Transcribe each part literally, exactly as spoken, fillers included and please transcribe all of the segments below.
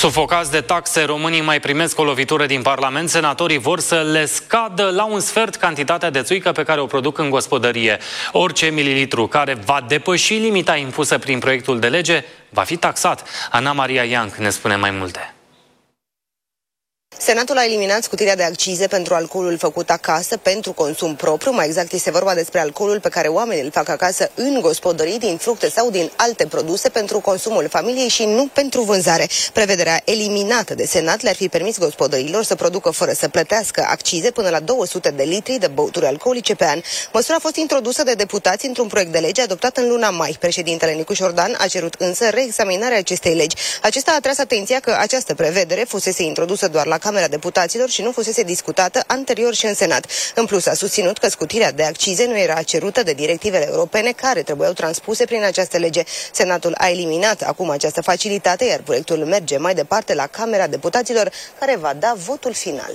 Sufocați de taxe, românii mai primesc o lovitură din Parlament. Senatorii vor să le scadă la un sfert cantitatea de țuică pe care o produc în gospodărie. Orice mililitru care va depăși limita impusă prin proiectul de lege va fi taxat. Ana Maria Ianc ne spune mai multe. Senatul a eliminat scutirea de accize pentru alcoolul făcut acasă pentru consum propriu. Mai exact este vorba despre alcoolul pe care oamenii îl fac acasă în gospodării, din fructe sau din alte produse pentru consumul familiei și nu pentru vânzare. Prevederea eliminată de Senat le-ar fi permis gospodăriilor să producă fără să plătească accize până la două sute de litri de băuturi alcoolice pe an. Măsura a fost introdusă de deputați într-un proiect de lege adoptat în luna mai. Președintele Nicu Șordan a cerut însă reexaminarea acestei legi. Acesta a atras atenția că această prevedere fusese introdusă doar la Camera Deputaților și nu fusese discutată anterior și în Senat. În plus, a susținut că scutirea de accize nu era cerută de directivele europene care trebuiau transpuse prin această lege. Senatul a eliminat acum această facilitate, iar proiectul merge mai departe la Camera Deputaților, care va da votul final.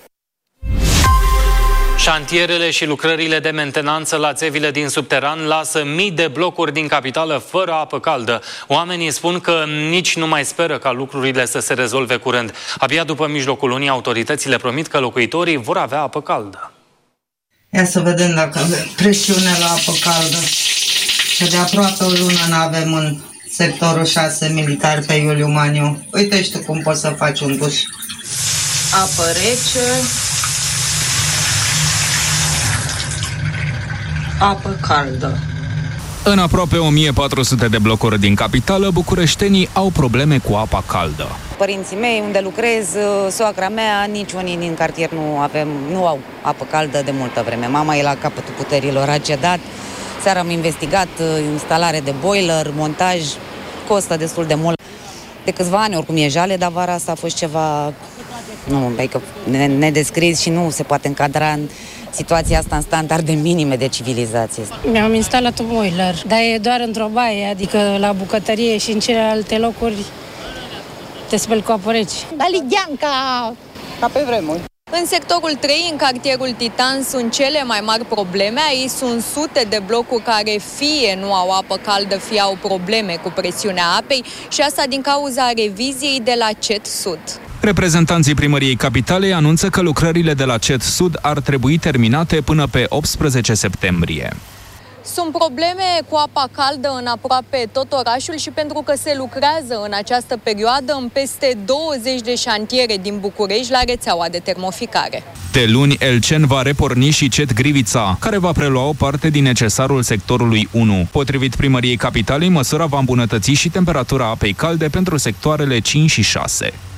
Șantierele și lucrările de mentenanță la țevile din subteran lasă mii de blocuri din capitală fără apă caldă. Oamenii spun că nici nu mai speră ca lucrurile să se rezolve curând. Abia după mijlocul lunii, autoritățile promit că locuitorii vor avea apă caldă. Ia să vedem dacă avem presiune la apă caldă. Că de aproape o lună nu avem în sectorul șase militar pe Iuliu Maniu. Uite și tu cum poți să faci un duș. Apă rece. Apă caldă. În aproape o mie patru sute de blocuri din capitală, bucureștenii au probleme cu apa caldă. Părinții mei, unde lucrez, soacra mea, nici unii din cartier nu avem, nu au apă caldă de multă vreme. Mama e la capătul puterilor, a cedat. Seara am investigat instalare de boiler, montaj, costă destul de mult. De câțiva ani, oricum e jale, dar vara asta a fost ceva nu, adică nedescris și nu se poate încadra în situația asta în standarde minime de civilizație. Mi-am instalat un boiler, dar e doar într-o baie, adică la bucătărie și în celelalte locuri te speli cu apă rece. La Ligheanca, ca pe vremuri. În sectorul trei, în cartierul Titan, sunt cele mai mari probleme. Aici sunt sute de blocuri care fie nu au apă caldă, fie au probleme cu presiunea apei și asta din cauza reviziei de la C E T Sud. Reprezentanții Primăriei Capitalei anunță că lucrările de la C E T Sud ar trebui terminate până pe optsprezece septembrie. Sunt probleme cu apa caldă în aproape tot orașul și pentru că se lucrează în această perioadă în peste douăzeci de șantiere din București la rețeaua de termoficare. De luni, Elcen va reporni și C E T Grivița, care va prelua o parte din necesarul sectorului unu. Potrivit Primăriei Capitalei, măsura va îmbunătăți și temperatura apei calde pentru sectoarele cinci și șase.